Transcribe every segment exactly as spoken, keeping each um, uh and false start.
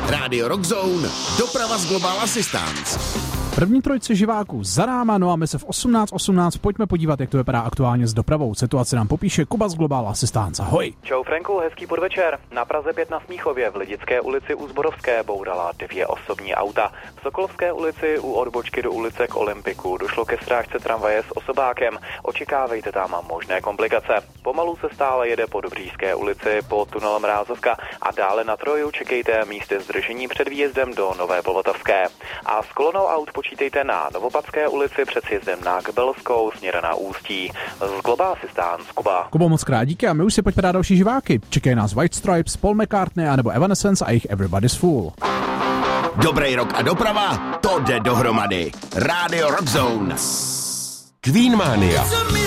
Rádio Rockzone, doprava z Global Assistance. První trojce živáků za náma, no a my se v osmnáct osmnáct pojďme podívat, jak to vypadá aktuálně s dopravou. Situaci nám popíše Kuba z Global Assistance. Ahoj. Čau Franku, hezký podvečer. Na Praze pět na Smíchově v Lidické ulici u Zborovské bourala dvě osobní auta. V Sokolovské ulici u odbočky do ulice k Olympiku došlo ke srážce tramvaje s osobákem. Očekávejte tam možné komplikace. Pomalu se stále jede po Dobříšské ulici po tunelem Rázovka a dále na Troju čekejte místy zdržení před výjezdem do Nové Polotavské. A s kolonou aut počítejte na Novopadské ulici před sjezdem na Kbelskou směr na Ústí. Z Global Assistance, Kuba. Kubo, moc krát díky a my už si pojďme dát další živáky. Čekají nás White Stripes, Paul McCartney anebo Evanescence a jejich Everybody's Fool. Dobrý rok a doprava, to jde dohromady. Rádio Rockzone. Queen Mania.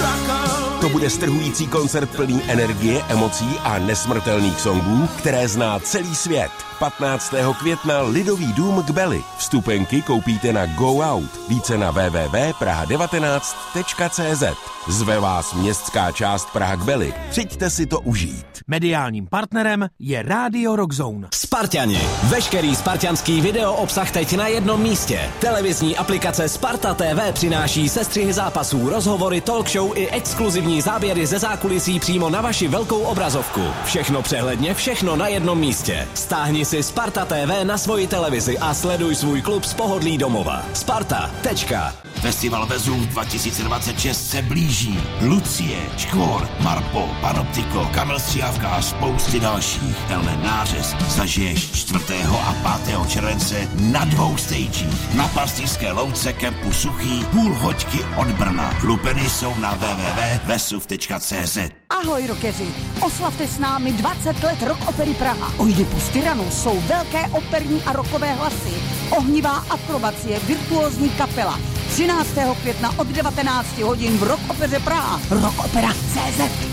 To bude strhující koncert plný energie, emocí a nesmrtelných songů, které zná celý svět. patnáctého května Lidový dům Kbely. Vstupenky koupíte na Go Out. Více na w w w tečka praha devatenáct tečka c z. Zve vás městská část Praha Kbely. Přijďte si to užít. Mediálním partnerem je Rádio Rockzone. Sparťani. Veškerý spartianský video obsah teď na jednom místě. Televizní aplikace Sparta T V přináší sestřihy zápasů, rozhovory, talk show i exkluzivní záběry ze zákulisí přímo na vaši velkou obrazovku. Všechno přehledně, všechno na jednom místě. Stáhni si Sparta T V na svoji televizi a sleduj svůj klub z pohodlí domova. Sparta. Tečka. Festival Vezuv dva tisíce dvacet šest se blíží. Lucie, Škvor, Marpo, Panoptiko, Kamil Střívka a spousty dalších. Tenhle nářez zažiješ čtvrtého a pátého července na dvou stagích. Na Pastýřské louce kempu Suchý, půl hoďky od Brna. Lupeny jsou na w w w tečka vesuv tečka c z. Ahoj rockeři, oslavte s námi dvacet let Rock Opery Praha. Oidipus Tyrannus jsou velké operní a rockové hlasy, ohnivá akrobacie, virtuózní kapela. třináctého května od devatenácti hodin v Rock Opeře Praha. rockopera tečka c z.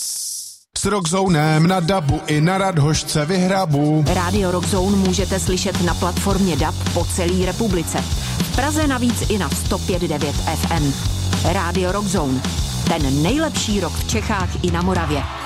S Rockzonem na dabu i na Radhošce vyhrabu. Rádio Rockzone můžete slyšet na platformě D A B po celé republice. V Praze navíc i na sto pět devět F M. Rádio Rockzone. Ten nejlepší rock v Čechách i na Moravě.